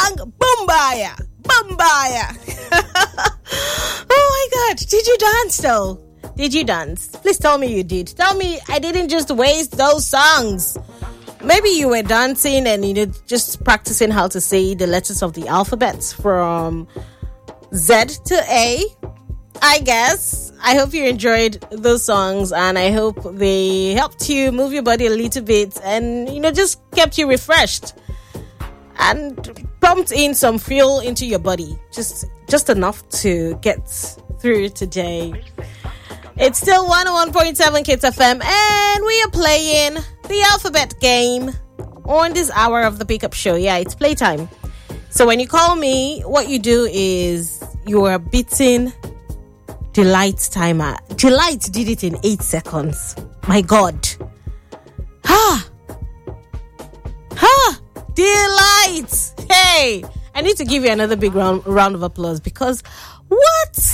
bang, Bombaya. Oh my God. Did you dance though? Did you dance? Please tell me you did. Tell me I didn't just waste those songs. Maybe you were dancing and you know just practicing how to say the letters of the alphabet from Z to A. I guess. I hope you enjoyed those songs and I hope they helped you move your body a little bit and you know just kept you refreshed and pumped in some fuel into your body. Just enough to get through today. It's still 101.7 Kids FM and we are playing the alphabet game on this hour of the pickup show. Yeah, it's playtime. So when you call me, what you do is you are beating Delight's timer. Delight did it in 8 seconds. My God. Delight. Hey, I need to give you another big round of applause because what?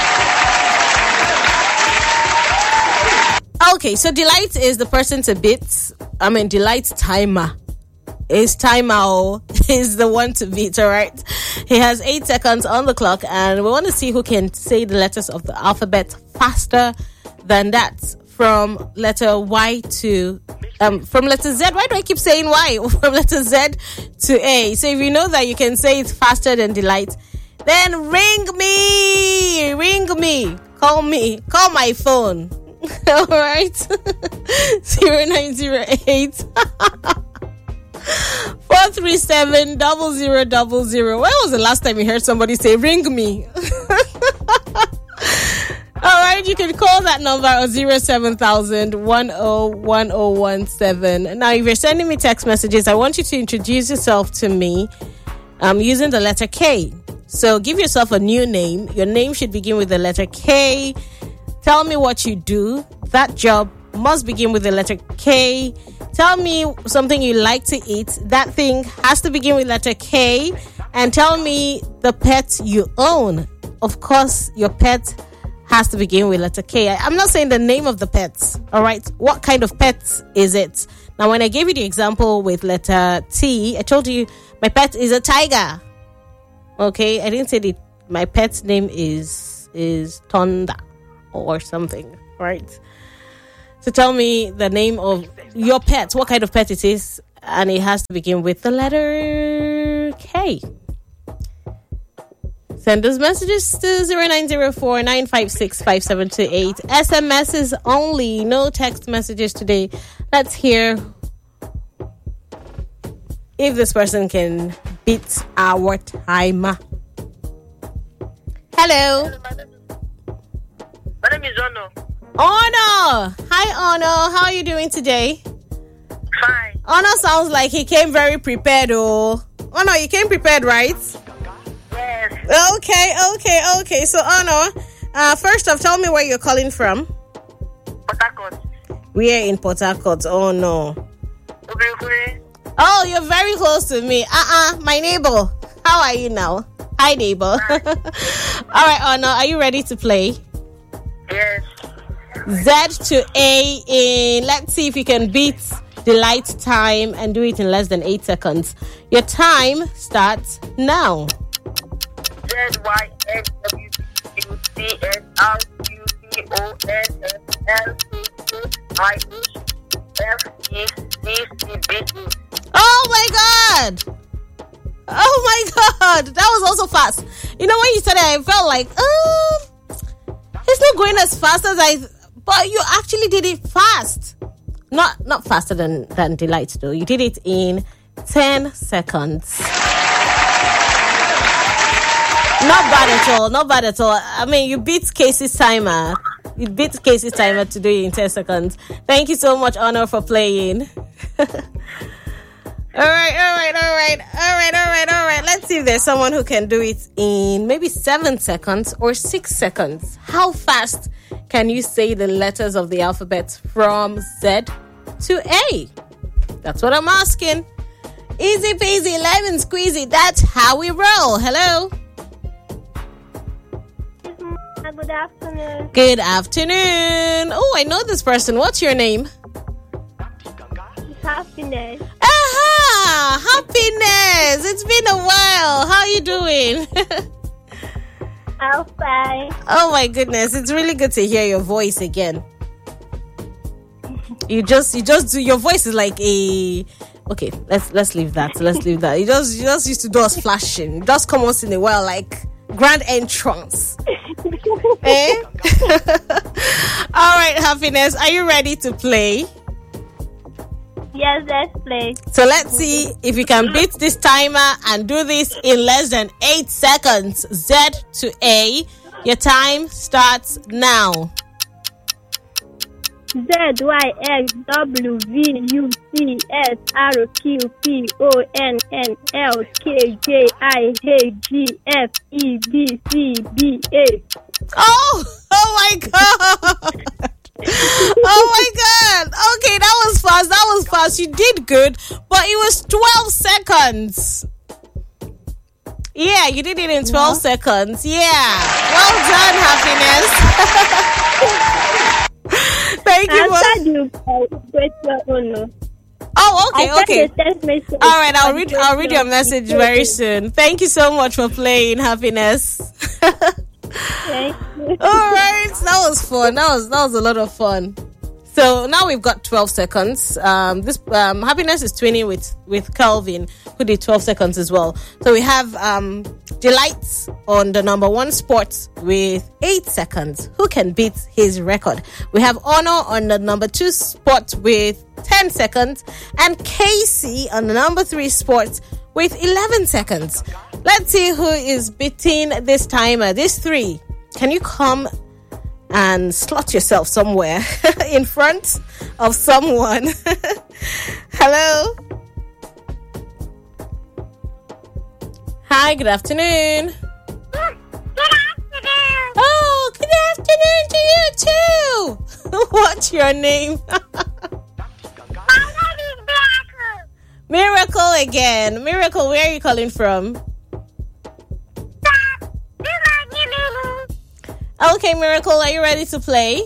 Okay, so Delight is the person to beat. Delight's timer. His timer is the one to beat, all right? He has 8 seconds on the clock, and we want to see who can say the letters of the alphabet faster than that. From letter Y to... from letter Z. Why do I keep saying Y? From letter Z to A. So if you know that you can say it faster than Delight, then ring me. Call my phone. All right. 0908 437 0000. When was the last time you heard somebody say ring me? All right, you can call that number on 07000 101017. Now, if you're sending me text messages, I want you to introduce yourself to me using the letter K. So give yourself a new name. Your name should begin with the letter K. Tell me what you do. That job must begin with the letter K. Tell me something you like to eat. That thing has to begin with letter K. And tell me the pet you own. Of course, your pet has to begin with letter K. I'm not saying the name of the pets. All right. What kind of pet is it? Now, when I gave you the example with letter T, I told you my pet is a tiger. Okay. I didn't say that my pet's name is Tonda or something. Right. So tell me the name of your pet, what kind of pet it is, and it has to begin with the letter K. Send those messages to 0904-956-5728. SMSs only, no text messages today. Let's hear if this person can beat our timer. Hello. My name is Ono. Ono! Hi, Ono. How are you doing today? Fine. Ono sounds like he came very prepared, oh. Ono, you came prepared, right? Yes. Okay. So, Ono, first off, tell me where you're calling from. Port Harcourt. We are in Port Harcourt. Oh, no. Obiokure. Oh, you're very close to me. My neighbor. How are you now? Hi, neighbor. All right, Ono, are you ready to play? Yes. Z to A in, let's see if you can beat Delight time and do it in less than 8 seconds. Your time starts now. ZYNWCHRUCCSRUCCIEFECCD. Oh my God! That was also fast. You know, when you said it, I felt like, it's not going as fast as but you actually did it fast. Not faster than Delight though. You did it in 10 seconds. Not bad at all. I mean, you beat Casey's timer. To do it in 10 seconds. Thank you so much, Honor, for playing. All right. Let's see if there's someone who can do it in maybe 7 seconds or 6 seconds. How fast can you say the letters of the alphabet from Z to A? That's what I'm asking. Easy peasy, lemon squeezy. That's how we roll. Hello. Good afternoon. Good afternoon. Oh, I know this person. What's your name? Happiness. Aha! Happiness. Happiness. It's been a while. How are you doing? I'm fine. Oh my goodness, it's really good to hear your voice again. You just do, your voice is like a, okay, let's leave that. You just used to do us flashing. You just come once in a while like grand entrance. Eh? All right, Happiness, are you ready to play? Yes, let's play. So let's see if you can beat this timer and do this in less than 8 seconds. Z to A. Your time starts now. Z Y X W V U C S R Q P O N N L K J I H G F E B C B A. Oh my God. Oh my God. Okay, that was fast. You did good, but it was 12 seconds. Yeah, you did it in 12 seconds. Yeah. Well done, Happiness. Thank you. Oh, okay. All right, I'll read your message very soon. Thank you so much for playing, Happiness. Thank you. All right, that was fun. That was a lot of fun. So now we've got 12 seconds. This Happiness is twinning with Calvin, who did 12 seconds as well. So we have Delight on the number 1 spot with 8 seconds. Who can beat his record? We have Honor on the number 2 spot with 10 seconds, and Casey on the number 3 spot with 11 seconds. Let's see who is beating this timer. These 3. Can you come and slot yourself somewhere in front of someone? Hello? Hi, good afternoon. Good afternoon. Oh, good afternoon to you too. What's your name? My name is Miracle. Miracle again. Miracle, where are you calling from? Stop. Do not give me. Okay, Miracle, are you ready to play?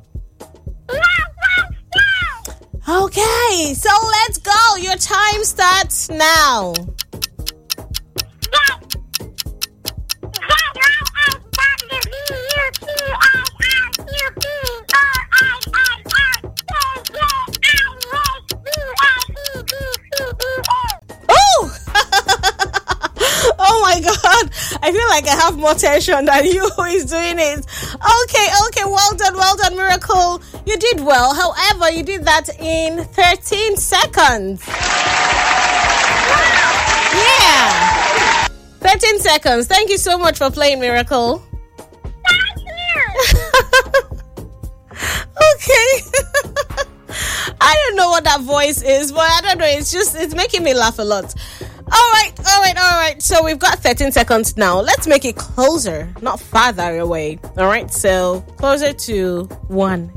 No. Okay, so let's go. Your time starts now. Oh my God, I feel like I have more tension than you who is doing it. Okay, well done, Miracle. You did well. However, you did that in 13 seconds. Yeah. 13 seconds. Thank you so much for playing, Miracle. Thank you. Okay. I don't know what that voice is, but I don't know. It's making me laugh a lot. All right. So we've got 13 seconds now. Let's make it closer, not farther away. All right. So closer to 1.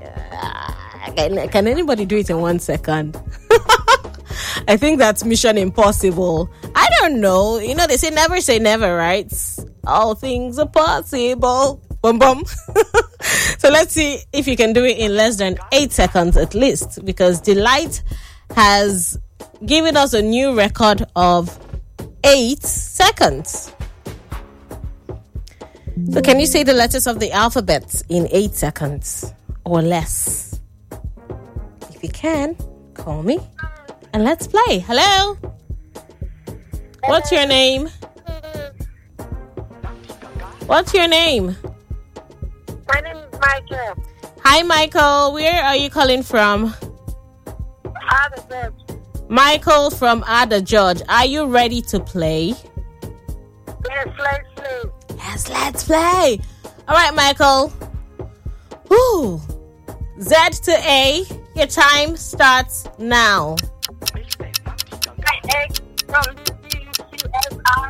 Can anybody do it in 1 second? I think that's mission impossible. I don't know. You know, they say never, right? All things are possible. Boom, boom. So let's see if you can do it in less than 8 seconds at least, because Delight has given us a new record of 8 seconds. So can you say the letters of the alphabet in 8 seconds or less? If you can, call me and let's play. Hello? What's your name? What's your name? My name is Michael. Hi, Michael. Where are you calling from? Ada. Michael from Ada George. Are you ready to play? Yes, let's play. Yes, let's play. All right, Michael. Woo. Z to A. Your time starts now. My X from C-U-C-S-R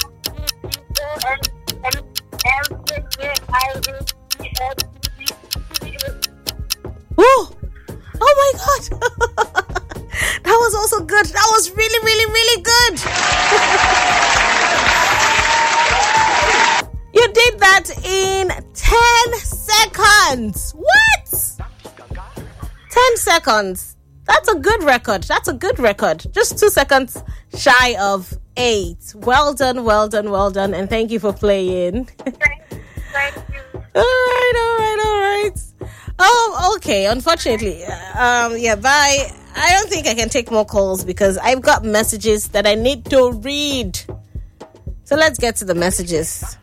C-O-N-L-K-J-I-H-G-F-C-C-A. Woo. Oh my God. That was also good. That was really, really, really good. You did that in 10 seconds. What? 10 seconds. That's a good record. Just 2 seconds shy of 8. Well done, well done, well done. And thank you for playing. Thank you. All right. Oh, okay. Unfortunately, bye. I don't think I can take more calls because I've got messages that I need to read. So let's get to the messages.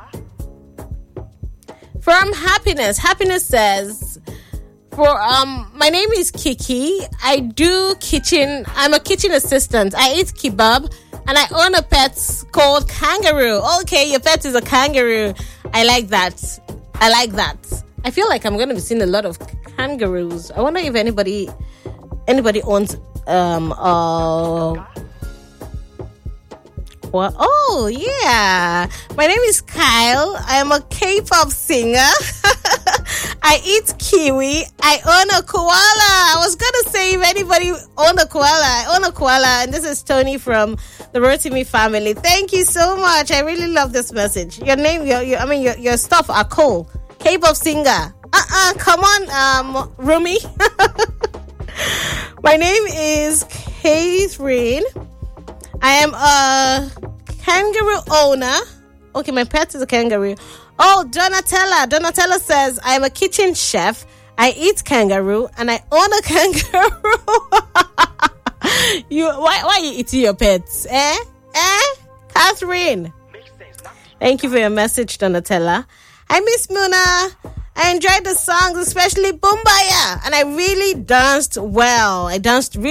From Happiness. Happiness says, my name is Kiki. I'm a kitchen assistant. I eat kebab and I own a pet called Kangaroo. Okay, your pet is a kangaroo. I like that. I feel like I'm going to be seeing a lot of kangaroos. I wonder if anybody owns what? Oh yeah, my name is Kyle. I am a K-pop singer. I eat kiwi. I own a koala. I was gonna say if anybody own a koala. I own a koala, and this is Tony from the Rotimi family. Thank you so much. I really love this message. Your name, your stuff are cool. K-pop singer. Come on, Rumi. My name is Catherine. I am a kangaroo owner. Okay, my pet is a kangaroo. Oh, Donatella. Donatella says, I am a kitchen chef. I eat kangaroo and I own a kangaroo. Why are you eating your pets? Catherine. Thank you for your message, Donatella. I miss Muna. I enjoyed the songs, especially Bumbaya. And I really danced well. I danced really